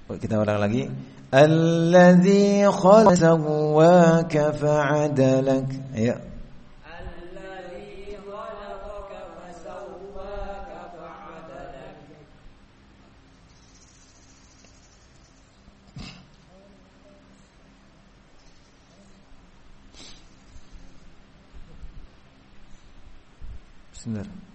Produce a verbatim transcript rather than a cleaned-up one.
Kita ulang lagi. Alladzi khalaqaka sawwaka fa'adalak. Ayo. Alladzi khalaqaka fasawwaka fa'adalak. Sebentar.